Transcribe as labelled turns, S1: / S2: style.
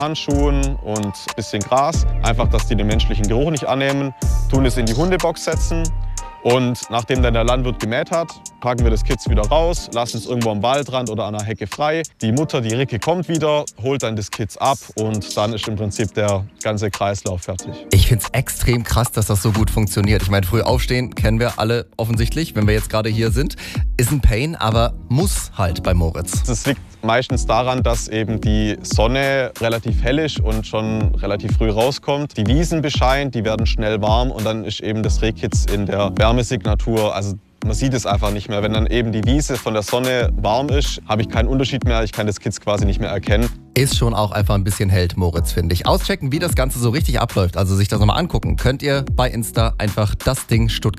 S1: Handschuhen und ein bisschen Gras. Einfach, dass die den menschlichen Geruch nicht annehmen. Tun es in die Hundebox setzen. Und nachdem dann der Landwirt gemäht hat, packen wir das Kitz wieder raus, lassen es irgendwo am Waldrand oder an der Hecke frei. Die Mutter, die Ricke, kommt wieder, holt dann das Kitz ab und dann ist im Prinzip der ganze Kreislauf fertig.
S2: Ich finde es extrem krass, dass das so gut funktioniert. Ich meine, früh aufstehen kennen wir alle offensichtlich, wenn wir jetzt gerade hier sind. Ist ein Pain, aber muss halt bei Moritz.
S1: Das liegt meistens daran, dass eben die Sonne relativ hell ist und schon relativ früh rauskommt. Die Wiesen bescheint, die werden schnell warm und dann ist eben das Rehkitz in der Wärmesignatur, also man sieht es einfach nicht mehr. Wenn dann eben die Wiese von der Sonne warm ist, habe ich keinen Unterschied mehr. Ich kann das Kitz quasi nicht mehr erkennen.
S2: Ist schon auch einfach ein bisschen Held, Moritz, finde ich. Auschecken, wie das Ganze so richtig abläuft, also sich das nochmal angucken, könnt ihr bei Insta einfach das Ding Stuttgart